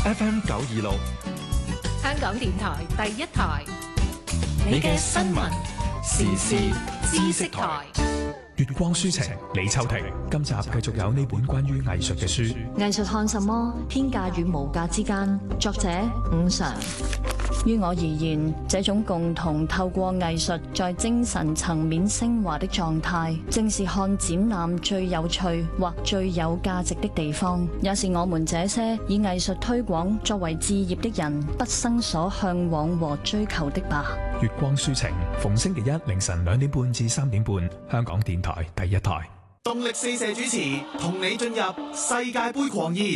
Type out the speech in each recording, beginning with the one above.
FM 926， 香港電台第一台，你嘅新聞時事知識台。 月光書情，李秋婷。今集繼續有呢本關於藝術嘅書。 藝術看什麼？天價與無價之間。作者伍常。於我而言，這種共同透過藝術在精神層面升華的狀態，正是看展覽最有趣或最有價值的地方，也是我們這些以藝術推廣作為志業的人畢生所向往和追求的吧。 月光書情，逢星期一凌晨2點半至3點半，香港電台第一台。 動力四射主持，同你進入世界盃狂熱。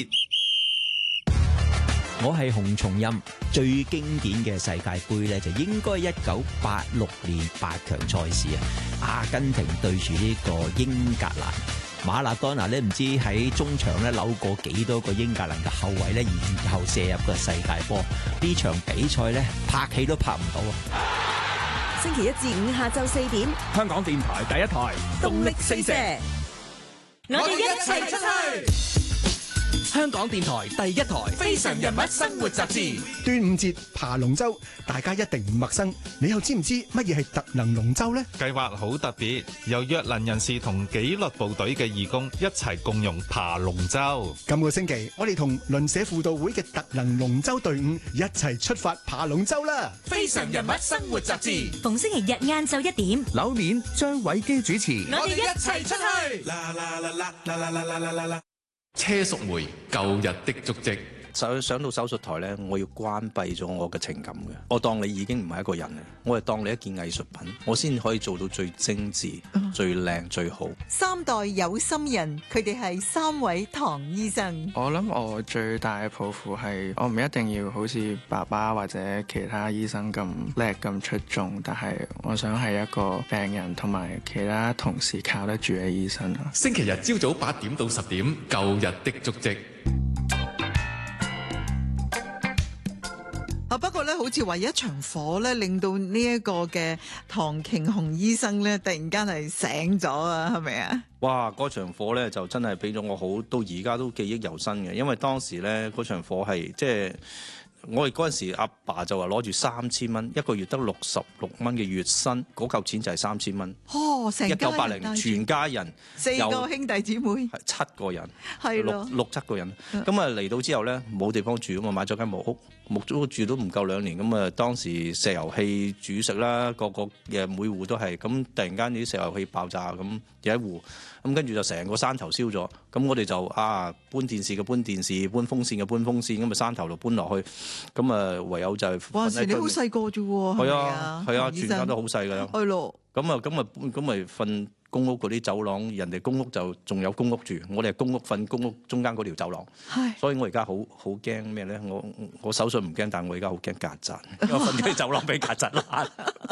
我係洪松蔭，最經典嘅世界盃咧，就應該1986年8強賽事啊，阿根廷對住呢個英格蘭，馬拉多納咧唔知喺中場咧扭過幾多個英格蘭嘅後衛咧，然後射入個世界波。呢場比賽咧拍戲都拍唔到啊！ 星期一至五下晝4點， 香港電台第一台， 動力四射，我哋一齊出去。 香港電台第一台《非常人物生活雜誌》。 端午節爬龍舟，大家一定唔陌生。你又知唔知乜嘢係特能龍舟呢？ 計劃好特別，由弱能人士同紀律部隊嘅義工一齊共用爬龍舟。 今個星期，我哋同鄰舍輔導會嘅特能龍舟隊伍一齊出發爬龍舟啦！ 《非常人物生活雜誌》 逢星期日晏晝1點， 柳面張偉基主持。 我哋一齊出去。 啦啦啦啦啦啦啦啦啦啦啦！ 車淑梅舊日的足跡。 上到手術台咧，我要關閉咗我嘅情感嘅。我當你已經唔係一個人啦，我係當你一件藝術品，我先可以做到最精緻、最靚、最好。 三代有心人，佢哋係3位唐醫生。 我諗我最大嘅抱負係，我唔一定要好似爸爸或者其他醫生咁叻咁出眾，但係我想係一個病人同埋其他同事靠得住嘅醫生啊。 星期日朝早8點到10點，舊日的足跡。 不過咧，好似話一場火咧，令到呢一個嘅唐瓊雄醫生咧，突然間係醒咗啊，係咪啊？ 哇！嗰場火咧就真係俾咗我好，到而家都記憶猶新嘅，因為當時咧嗰場火係即係。我哋嗰陣時，阿爸就話攞住3000蚊，一個月得66蚊嘅月薪，嗰嚿錢就係3000蚊。 哦，成家人 1980全家人 4個兄弟姊妹， 係7個人， 係咯 6-7個人。咁啊嚟到之後咧，冇地方住咁啊，買咗間木屋，木屋住都唔夠2年。咁啊，當時石油氣煮食啦，個嘅每戶都係咁。突然間啲石油氣爆炸，咁有一戶，咁跟住就成個山頭燒咗。咁我哋就搬電視嘅搬電視，搬風扇嘅搬風扇，咁啊山頭度搬落去。咁啊，唯有就係哇！時你好細個啫喎，係啊， 係啊，全家都好細噶啦。 係咯。咁咪瞓公屋嗰啲走廊，人哋公屋就仲有公屋住，我哋係公屋瞓公屋中間嗰條走廊。係。所以我而家好驚咩咧？我手術唔驚，但係我而家好驚曱甴，因為瞓啲走廊俾曱甴爛。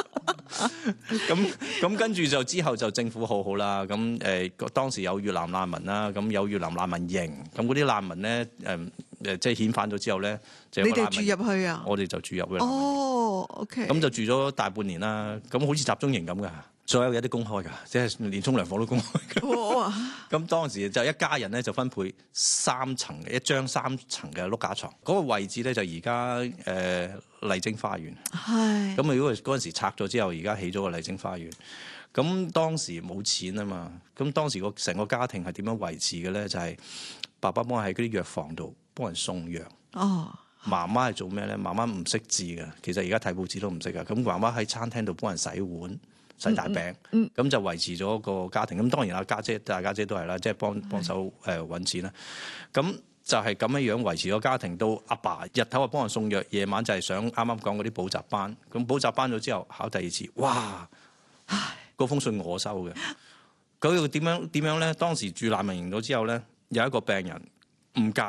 咁跟住就之後就政府好啦。咁當時有越南難民啦，咁有越南難民營，咁嗰啲難民咧即係遣返咗之後咧， 你哋住入去啊？我哋就住入去。 哦 ，OK。 咁就住咗大半年啦。咁好似集中營咁噶，所有嘢都公開噶，即係連沖涼房都公開噶。哇！咁當時就一家人咧就分配3層嘅一張3層嘅碌架床，嗰個位置咧就而家麗晶花園。係。咁如果嗰陣時拆咗之後，而家起咗個麗晶花園。咁當時冇錢啊嘛，咁當時成個家庭係點樣維持嘅咧？就係爸爸幫我喺嗰啲藥房度幫人送藥。哦。媽媽係做咩咧？媽媽唔識字嘅，其實而家睇報紙都唔識噶。咁媽媽喺餐廳度幫人洗碗、洗大餅，咁就維持咗個家庭。咁當然啦，大家姐都係啦，即係幫手揾錢啦。咁就係咁樣維持咗家庭。到阿爸日頭啊幫人送藥，夜晚就係上啱啱講嗰啲補習班。咁補習班咗之後考第2次，哇！嗰封信我收嘅。嗰個點樣咧？當時住難民營咗之後咧，有一個病人唔介